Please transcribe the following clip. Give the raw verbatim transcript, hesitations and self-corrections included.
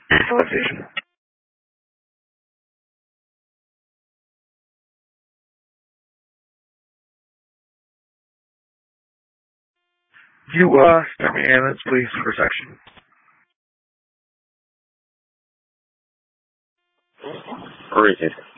Civilization. You, uh, start me ambulance, please, for section. Rated.